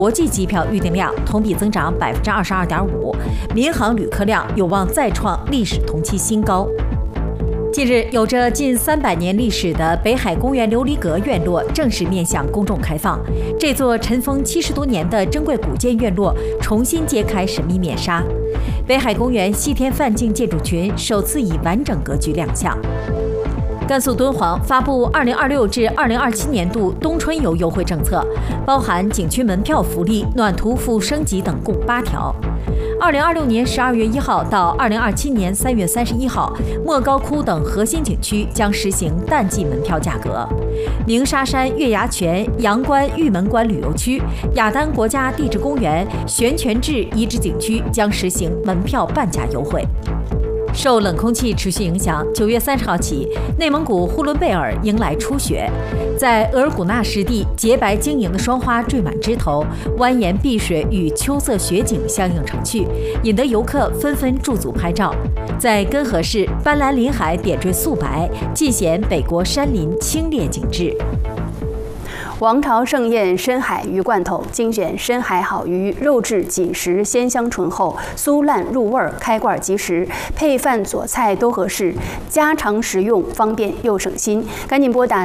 国际机票预订量同比增长22.5%，民航旅客量有望再创历史同期新高。近日，有着近300年历史的北海公园琉璃阁院落正式面向公众开放。这座尘封70多年的珍贵古建院落重新揭开神秘面纱。北海公园西天范境建筑群首次以完整格局亮相。甘肃敦煌发布2026至2027年度冬春游优惠政策，包含景区门票福利、暖涂服务升级等共8条。2026年12月1号到2027年3月31号，莫高窟等核心景区将实行淡季门票价格。鸣沙山月牙泉、阳关玉门关旅游区、雅丹国家地质公园、悬泉至遗址景区将实行门票半价优惠。受冷空气持续影响，9月30号起，内蒙古呼伦贝尔迎来初雪。在额尔古纳湿地，洁白晶莹的霜花缀满枝头，蜿蜒碧水与秋色雪景相映成趣，引得游客纷纷驻足拍照。在根河市，斑斓林海点缀素白，尽显北国山林清冽景致。 王朝盛宴深海鱼罐头，精选深海好鱼，肉质紧实，鲜香醇厚，酥烂入味儿，开罐即食，配饭佐菜都合适，家常实用，方便又省心。赶紧拨打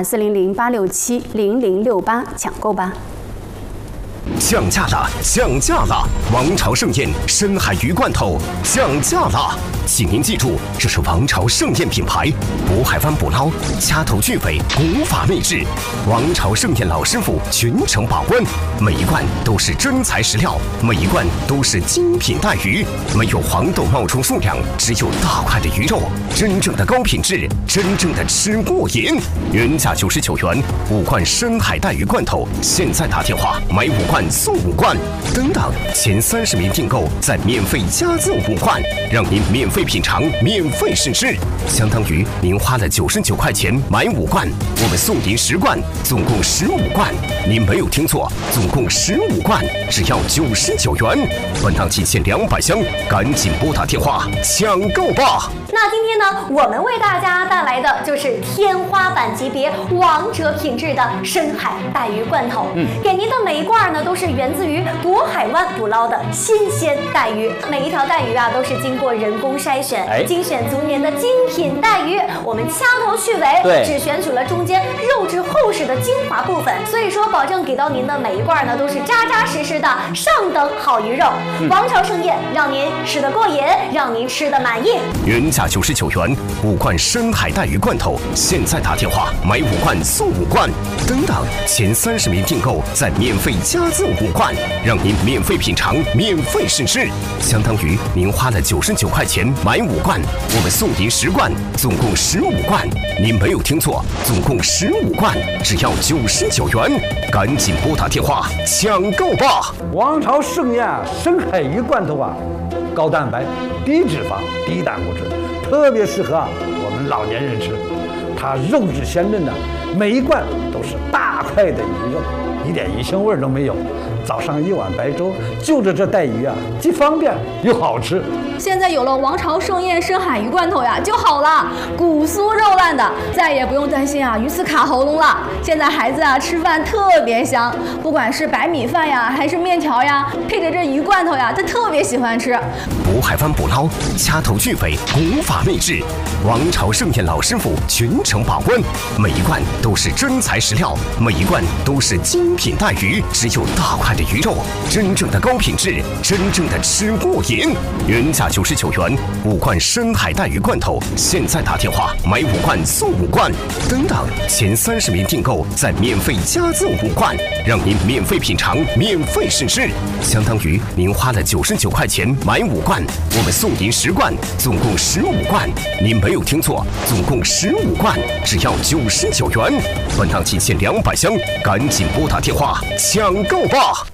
400-867-0068抢购吧！ 降价了，降价了！王朝盛宴深海鱼罐头降价了，请您记住，这是王朝盛宴品牌，渤海湾捕捞，掐头去尾，古法秘制。王朝盛宴老师傅全程把关，每一罐都是真材实料，每一罐都是精品带鱼，没有黄豆冒充数量，只有大块的鱼肉，真正的高品质，真正的吃过瘾。原价99元，5罐深海带鱼罐头，现在打电话买5罐送5罐，等等，前30名订购再免费加赠5罐，让您免费品尝，免费试吃，相当于您花了99块钱买5罐，我们送您10罐，总共15罐。您没有听错，总共15罐，只要99元。本档仅限200箱，赶紧拨打电话抢购吧！ 那今天呢，我们为大家带来的就是天花板级别、王者品质的深海带鱼罐头。给您的每一罐呢，都是源自于渤海湾捕捞的新鲜带鱼，每一条带鱼啊，都是经过人工筛选，精选足年的精品带鱼。我们掐头去尾，只选取了中间肉质厚实的精华部分，所以说保证给到您的每一罐呢，都是扎扎实实的上等好鱼肉。王朝盛宴，让您吃得过瘾，让您吃得满意。 原价99元，5罐深海带鱼罐头，现在打电话买5罐送5罐，等等，前30名订购再免费加赠5罐，让您免费品尝，免费试吃，相当于您花了99块钱买5罐，我们送您10罐，总共15罐。您没有听错，总共15罐，只要99元，赶紧拨打电话抢购吧！ 王朝盛宴深海鱼罐头啊，高蛋白、低脂肪、低胆固醇，特别适合我们老年人吃。它肉质鲜嫩的，每一罐都是大块的鱼肉，一点鱼腥味都没有。早上1碗白粥，就着这带鱼啊，既方便又好吃。 现在有了王朝盛宴深海鱼罐头呀，就好了，骨酥肉烂的，再也不用担心啊鱼刺卡喉咙了。现在孩子啊吃饭特别香，不管是白米饭呀，还是面条呀，配着这鱼罐头呀，他特别喜欢吃。 渤海湾捕捞，掐头去尾，古法秘制。王朝盛宴老师傅全程把关，每一罐都是真材实料，每一罐都是精品带鱼，只有大块的鱼肉，真正的高品质，真正的吃过瘾。原价99元，5罐深海带鱼罐头，现在打电话买5罐送5罐，等等，前30名订购再免费加赠5罐，让您免费品尝，免费试吃，相当于您花了99块钱买5罐，我们送您10罐，总共15罐。您没有听错，总共15罐，只要99元。本档仅限200箱，赶紧拨打电话抢购吧！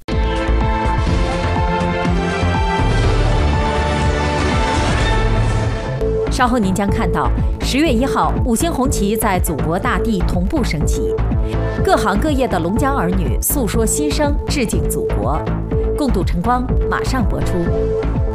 稍后您将看到10月1号5星红旗在祖国大地同步升起，各行各业的龙江儿女诉说心声，致敬祖国。共度晨光马上播出。